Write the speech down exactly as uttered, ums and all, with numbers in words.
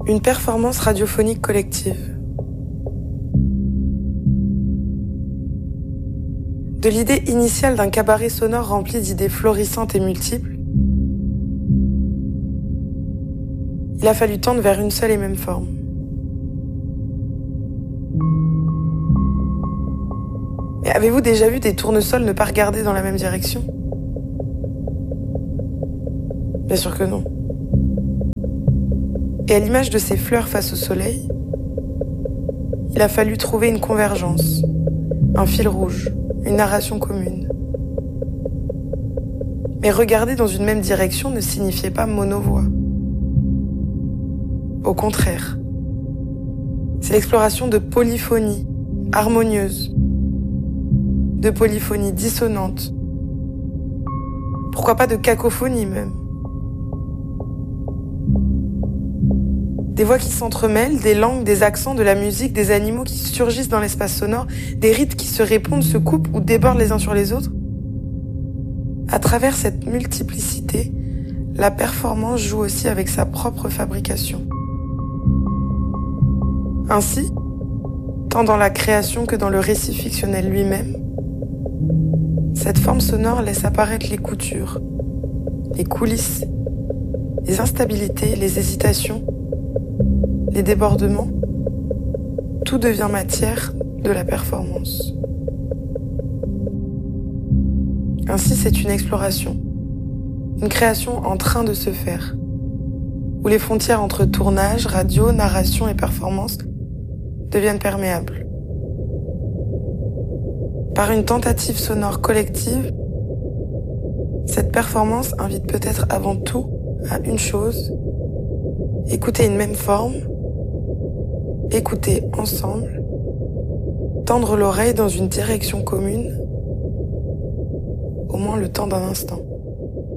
Une performance radiophonique collective. De l'idée initiale d'un cabaret sonore rempli d'idées florissantes et multiples, il a fallu tendre vers une seule et même forme. Mais avez-vous déjà vu des tournesols ne pas regarder dans la même direction ? Bien sûr que non. Et à l'image de ces fleurs face au soleil, il a fallu trouver une convergence, un fil rouge, une narration commune. Mais regarder dans une même direction ne signifiait pas monovoix. Au contraire, c'est l'exploration de polyphonies harmonieuses, de polyphonies dissonantes, pourquoi pas de cacophonie même. Des voix qui s'entremêlent, des langues, des accents, de la musique, des animaux qui surgissent dans l'espace sonore, des rythmes qui se répondent, se coupent ou débordent les uns sur les autres. À travers cette multiplicité, la performance joue aussi avec sa propre fabrication. Ainsi, tant dans la création que dans le récit fictionnel lui-même, cette forme sonore laisse apparaître les coutures, les coulisses, les instabilités, les hésitations, les débordements, tout devient matière de la performance. Ainsi, c'est une exploration, une création en train de se faire, où les frontières entre tournage, radio, narration et performance deviennent perméables. Par une tentative sonore collective, cette performance invite peut-être avant tout à une chose, écouter une même forme, écouter ensemble, tendre l'oreille dans une direction commune, au moins le temps d'un instant.